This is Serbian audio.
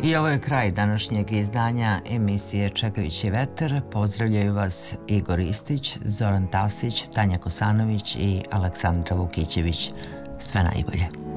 I ovo je kraj današnjeg izdanja emisije Čekajući vetar. Pozdravljaju vas Igor Istić, Zoran Tasić, Tanja Kosanović i Aleksandra Vukićević. Sve najbolje.